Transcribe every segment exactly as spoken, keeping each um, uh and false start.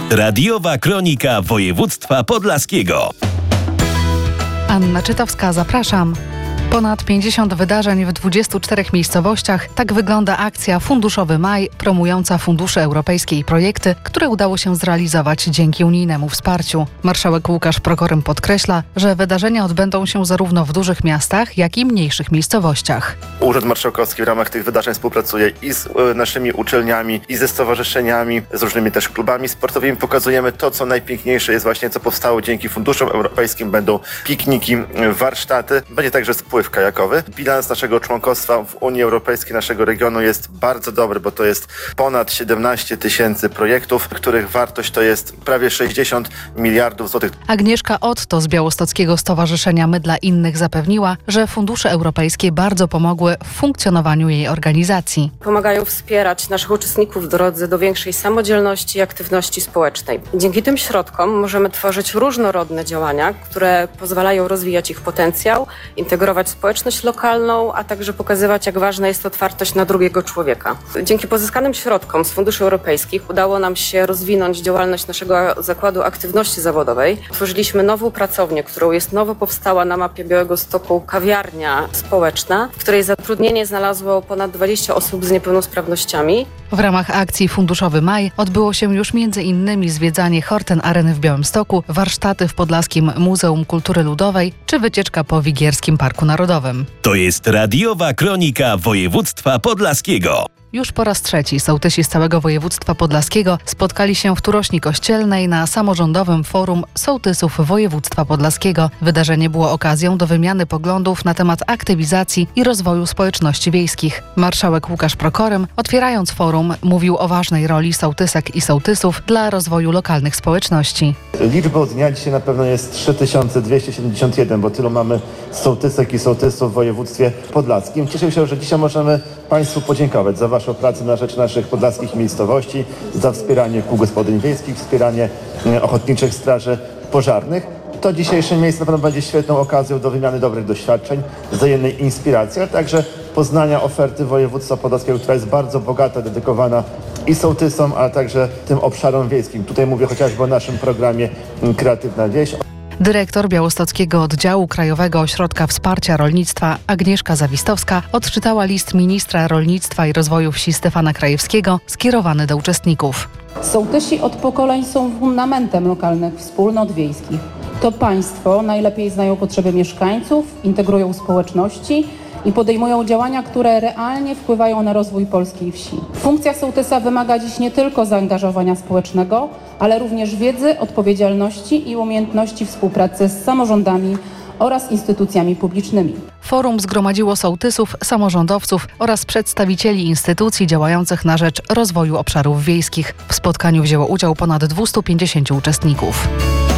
Radiowa Kronika Województwa Podlaskiego. Anna Czytowska, zapraszam. Ponad pięćdziesiąt wydarzeń w dwudziestu czterech miejscowościach. Tak wygląda akcja Funduszowy Maj, promująca fundusze europejskie i projekty, które udało się zrealizować dzięki unijnemu wsparciu. Marszałek Łukasz Prokorym podkreśla, że wydarzenia odbędą się zarówno w dużych miastach, jak i mniejszych miejscowościach. Urząd Marszałkowski w ramach tych wydarzeń współpracuje i z naszymi uczelniami, i ze stowarzyszeniami, z różnymi też klubami sportowymi. Pokazujemy to, co najpiękniejsze jest właśnie, co powstało dzięki funduszom europejskim. Będą pikniki, warsztaty, będzie także spływ kajakowy. Bilans naszego członkostwa w Unii Europejskiej, naszego regionu jest bardzo dobry, bo to jest ponad siedemnaście tysięcy projektów, których wartość to jest prawie sześćdziesiąt miliardów złotych. Agnieszka Otto z Białostockiego Stowarzyszenia My dla Innych zapewniła, że fundusze europejskie bardzo pomogły w funkcjonowaniu jej organizacji. Pomagają wspierać naszych uczestników w drodze do większej samodzielności i aktywności społecznej. Dzięki tym środkom możemy tworzyć różnorodne działania, które pozwalają rozwijać ich potencjał, integrować społeczność lokalną, a także pokazywać, jak ważna jest otwartość na drugiego człowieka. Dzięki pozyskanym środkom z funduszy europejskich udało nam się rozwinąć działalność naszego Zakładu Aktywności Zawodowej. Tworzyliśmy nową pracownię, którą jest nowo powstała na mapie Białegostoku kawiarnia społeczna, w której zatrudnienie znalazło ponad dwadzieścia osób z niepełnosprawnościami. W ramach akcji Funduszowy Maj odbyło się już między innymi zwiedzanie Horten Areny w Białymstoku, warsztaty w Podlaskim Muzeum Kultury Ludowej czy wycieczka po Wigierskim Parku Narodowym. To jest Radiowa Kronika Województwa Podlaskiego. Już po raz trzeci sołtysi z całego województwa podlaskiego spotkali się w Turośni Kościelnej na samorządowym forum sołtysów województwa podlaskiego. Wydarzenie było okazją do wymiany poglądów na temat aktywizacji i rozwoju społeczności wiejskich. Marszałek Łukasz Prokorym, otwierając forum, mówił o ważnej roli sołtysek i sołtysów dla rozwoju lokalnych społeczności. Liczbą dnia dzisiaj na pewno jest trzy tysiące dwieście siedemdziesiąt jeden, bo tylu mamy sołtysek i sołtysów w województwie podlaskim. Cieszę się, że dzisiaj możemy Państwu podziękować za Waszą pracę na rzecz naszych podlaskich miejscowości, za wspieranie kół gospodyń wiejskich, wspieranie ochotniczych straży pożarnych. To dzisiejsze miejsce na pewno będzie świetną okazją do wymiany dobrych doświadczeń, wzajemnej inspiracji, a także poznania oferty województwa podlaskiego, która jest bardzo bogata, dedykowana i sołtysom, a także tym obszarom wiejskim. Tutaj mówię chociażby o naszym programie Kreatywna Wieś. Dyrektor Białostockiego Oddziału Krajowego Ośrodka Wsparcia Rolnictwa Agnieszka Zawistowska odczytała list ministra rolnictwa i rozwoju wsi Stefana Krajewskiego skierowany do uczestników. Sołtysi od pokoleń są fundamentem lokalnych wspólnot wiejskich. To państwo najlepiej znają potrzeby mieszkańców, integrują społeczności i podejmują działania, które realnie wpływają na rozwój polskiej wsi. Funkcja sołtysa wymaga dziś nie tylko zaangażowania społecznego, ale również wiedzy, odpowiedzialności i umiejętności współpracy z samorządami oraz instytucjami publicznymi. Forum zgromadziło sołtysów, samorządowców oraz przedstawicieli instytucji działających na rzecz rozwoju obszarów wiejskich. W spotkaniu wzięło udział ponad dwieście pięćdziesiąt uczestników.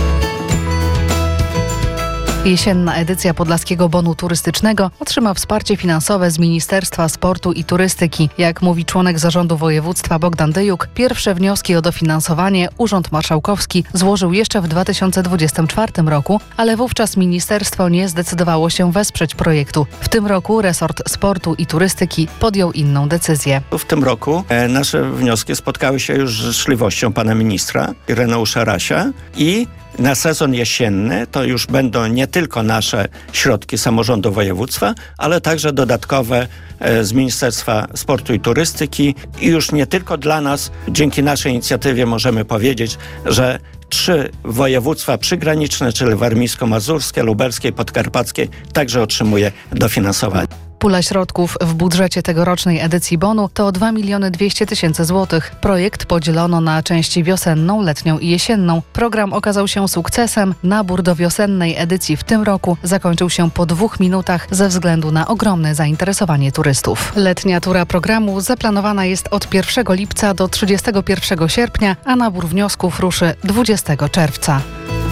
Jesienna edycja Podlaskiego Bonu Turystycznego otrzyma wsparcie finansowe z Ministerstwa Sportu i Turystyki. Jak mówi członek zarządu województwa Bogdan Dyjuk, pierwsze wnioski o dofinansowanie Urząd Marszałkowski złożył jeszcze w dwa tysiące dwudziestym czwartym roku, ale wówczas ministerstwo nie zdecydowało się wesprzeć projektu. W tym roku resort sportu i turystyki podjął inną decyzję. W tym roku e, nasze wnioski spotkały się już z życzliwością pana ministra Ireneusza Rasia i na sezon jesienny to już będą nie tylko nasze środki samorządu województwa, ale także dodatkowe e, z Ministerstwa Sportu i Turystyki i już nie tylko dla nas. Dzięki naszej inicjatywie możemy powiedzieć, że trzy województwa przygraniczne, czyli warmińsko-mazurskie, lubelskie i podkarpackie, także otrzymuje dofinansowanie. Pula środków w budżecie tegorocznej edycji bonu to dwa miliony dwieście tysięcy złotych. Projekt podzielono na części wiosenną, letnią i jesienną. Program okazał się sukcesem. Nabór do wiosennej edycji w tym roku zakończył się po dwóch minutach ze względu na ogromne zainteresowanie turystów. Letnia tura programu zaplanowana jest od pierwszego lipca do trzydziestego pierwszego sierpnia, a nabór wniosków ruszy dwudziestego czerwca.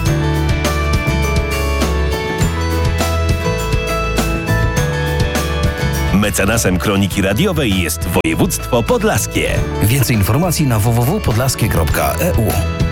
Mecenasem Kroniki Radiowej jest województwo podlaskie. Więcej informacji na w w w kropka podlaskie kropka e u.